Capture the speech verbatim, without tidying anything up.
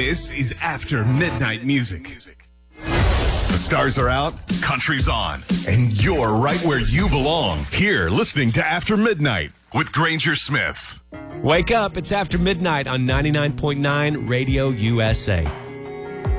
This is After Midnight Music. The stars are out, country's on, and you're right where you belong. Here, listening to After Midnight with Granger Smith. Wake up, it's After Midnight on ninety-nine point nine Radio U S A.